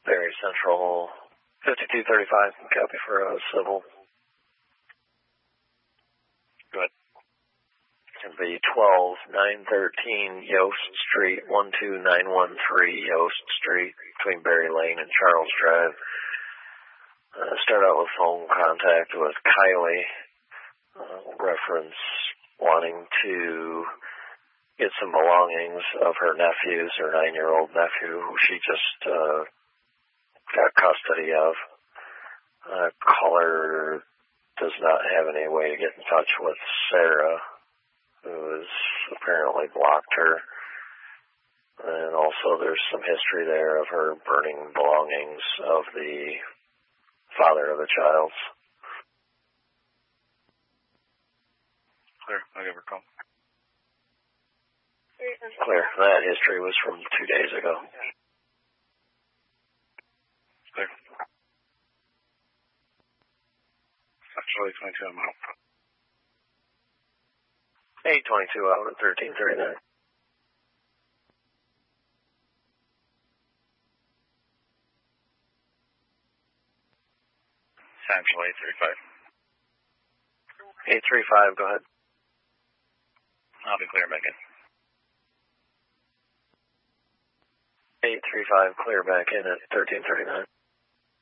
Barry Central 5235, copy for civil. Good. It's going to be 12913 Yost Street, 12913 Yost Street, between Berry Lane and Charles Drive. Start out with phone contact with Kylie, reference wanting to get some belongings of her nephews, her 9-year-old nephew, who she just got custody of. Caller does not have any way to get in touch with Sarah, who has apparently blocked her. And also there's some history there of her burning belongings of the father of the child. Clear. I'll give her a call. Clear. That history was from 2 days ago. Clear. Actually, 22, I'm out. 822 out at 1339. Central 835. 835, go ahead. I'll be clear back in. 835, clear back in at 1339.